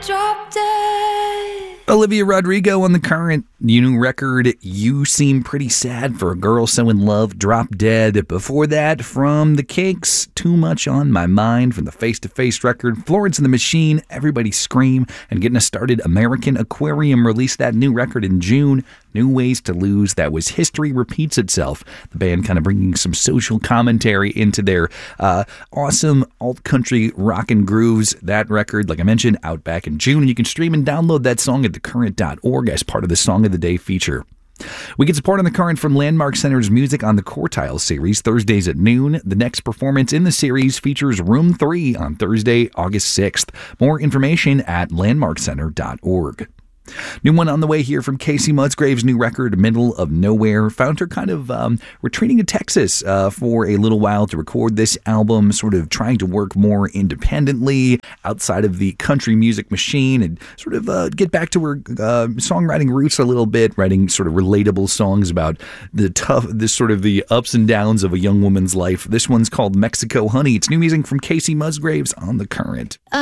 Drop dead. Olivia Rodrigo on The Current. New record, You Seem Pretty Sad for a Girl So in Love, Drop Dead. Before that, from The Cakes, Too Much on My Mind from the Face to Face record. Florence and the Machine, Everybody Scream. And getting us started, American Aquarium released that new record in June. New Ways to Lose. That was History Repeats Itself. The band kind of bringing some social commentary into their awesome alt-country rockin' grooves. That record, like I mentioned, out back in June. And you can stream and download that song at thecurrent.org as part of the Song of the Day feature. We get support on The Current from Landmark Center's Music on the Quartile series, Thursdays at noon. The next performance in the series features Room 3 on Thursday, August 6th. More information at landmarkcenter.org. New one on the way here from Casey Musgrave's new record, Middle of Nowhere. Found her kind of retreating to Texas for a little while to record this album, sort of trying to work more independently outside of the country music machine and sort of get back to her songwriting roots a little bit, writing sort of relatable songs about the ups and downs of a young woman's life. This one's called Mexico Honey. It's new music from Casey Musgraves on The Current.